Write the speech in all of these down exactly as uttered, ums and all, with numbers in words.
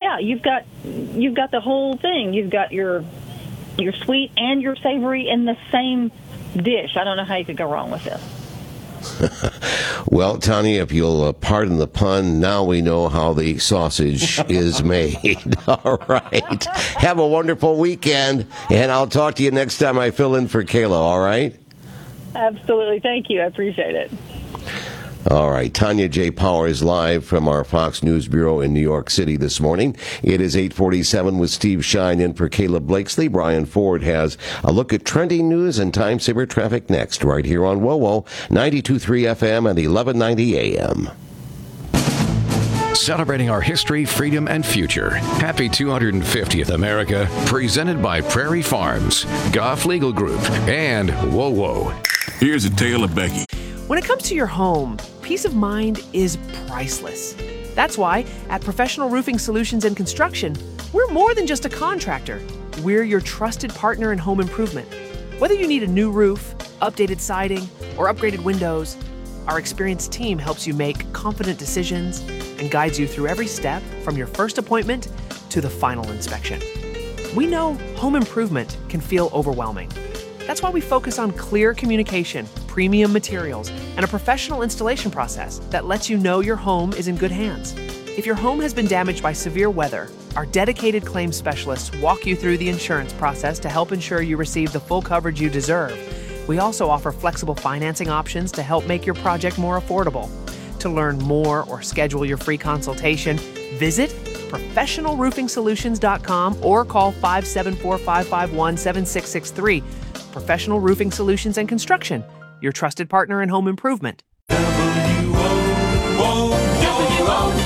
yeah, you've got you've got the whole thing. You've got your your sweet and your savory in the same dish. I don't know how you could go wrong with this. Well, Tanya, if you'll uh, pardon the pun, now we know how the sausage is made. All right. Have a wonderful weekend, and I'll talk to you next time I fill in for Kayla, all right? Absolutely. Thank you. I appreciate it. All right. Tanya J. Powers live from our Fox News Bureau in New York City this morning. It is eight forty-seven with Steve Shine in for Caleb Blakesley. Brian Ford has a look at trending news and time saver traffic next, right here on W O W ninety-two point three F M and eleven ninety A M. Celebrating our history, freedom, and future. Happy two hundred fiftieth America, presented by Prairie Farms, Goff Legal Group, and W O W. Here's a tale of Becky. When it comes to your home, peace of mind is priceless. That's why at Professional Roofing Solutions and Construction, we're more than just a contractor. We're your trusted partner in home improvement. Whether you need a new roof, updated siding, or upgraded windows, our experienced team helps you make confident decisions and guides you through every step from your first appointment to the final inspection. We know home improvement can feel overwhelming. That's why we focus on clear communication, premium materials, and a professional installation process that lets you know your home is in good hands. If your home has been damaged by severe weather, our dedicated claims specialists walk you through the insurance process to help ensure you receive the full coverage you deserve. We also offer flexible financing options to help make your project more affordable. To learn more or schedule your free consultation, visit professional roofing solutions dot com or call five seven four, five five one, seven six six three. Professional Roofing Solutions and Construction, your trusted partner in home improvement. W O W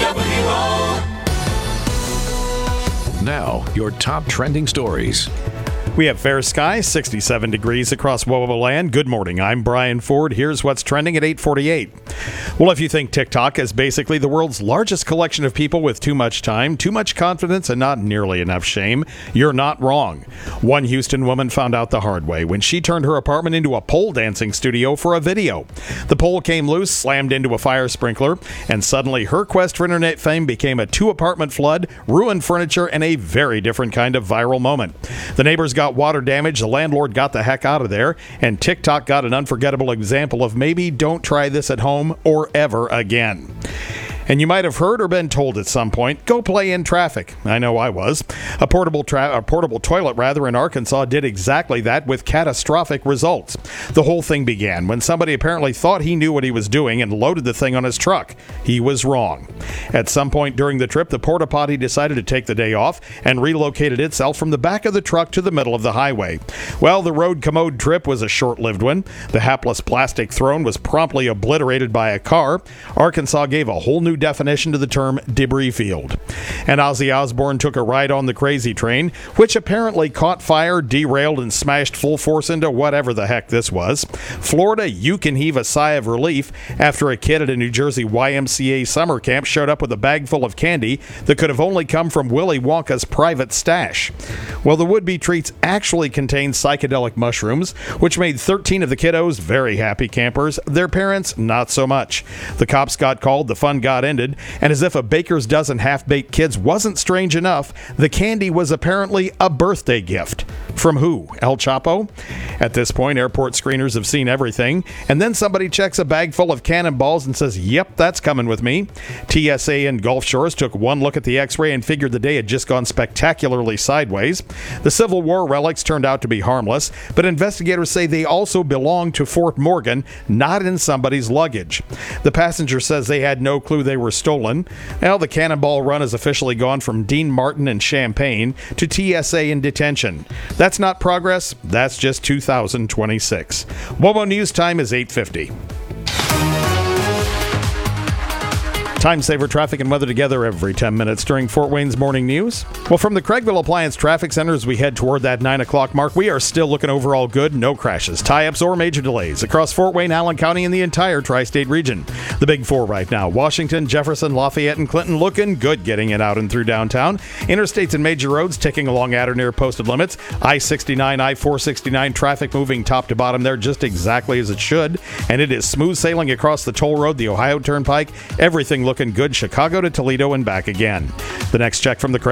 O. Now, your top trending stories. We have fair skies, sixty-seven degrees across W O W land. Good morning. I'm Brian Ford. Here's what's trending at eight forty-eight. Well, if you think TikTok is basically the world's largest collection of people with too much time, too much confidence, and not nearly enough shame, you're not wrong. One Houston woman found out the hard way when she turned her apartment into a pole dancing studio for a video. The pole came loose, slammed into a fire sprinkler, and suddenly her quest for internet fame became a two-apartment flood, ruined furniture, and a very different kind of viral moment. The neighbors got water damage, the landlord got the heck out of there, and TikTok got an unforgettable example of maybe don't try this at home or ever again. And you might have heard or been told at some point, go play in traffic. I know I was. A portable tra- a portable toilet, rather, in Arkansas did exactly that with catastrophic results. The whole thing began when somebody apparently thought he knew what he was doing and loaded the thing on his truck. He was wrong. At some point during the trip, the porta potty decided to take the day off and relocated itself from the back of the truck to the middle of the highway. Well, the road commode trip was a short-lived one. The hapless plastic throne was promptly obliterated by a car. Arkansas gave a whole new definition to the term debris field. And Ozzy Osbourne took a ride on the crazy train, which apparently caught fire, derailed, and smashed full force into whatever the heck this was. Florida, you can heave a sigh of relief after a kid at a New Jersey Y M C A summer camp showed up with a bag full of candy that could have only come from Willy Wonka's private stash. Well, the would-be treats actually contained psychedelic mushrooms, which made thirteen of the kiddos very happy campers, their parents not so much. The cops got called, the fun got ended, and as if a baker's dozen half-baked kids wasn't strange enough, the candy was apparently a birthday gift. From who? El Chapo? At this point, airport screeners have seen everything, and then somebody checks a bag full of cannonballs and says, yep, that's coming with me. T S A and Gulf Shores took one look at the x-ray and figured the day had just gone spectacularly sideways. The Civil War relics turned out to be harmless, but investigators say they also belong to Fort Morgan, not in somebody's luggage. The passenger says they had no clue they were stolen. Now the cannonball run has officially gone from Dean Martin and Champaign to T S A in detention. That's not progress, that's just two thousand twenty-six. W O W News time is eight fifty. Time saver traffic and weather together every ten minutes during Fort Wayne's morning news. Well, from the Craigville Appliance Traffic Center as we head toward that nine o'clock mark, we are still looking overall good. No crashes, tie-ups, or major delays across Fort Wayne, Allen County, and the entire tri-state region. The big four right now, Washington, Jefferson, Lafayette, and Clinton looking good getting it out and through downtown. Interstates and major roads ticking along at or near posted limits. I sixty-nine, I four sixty-nine traffic moving top to bottom there just exactly as it should. And it is smooth sailing across the toll road, the Ohio Turnpike. Everything looking good, Chicago to Toledo and back again. The next check from the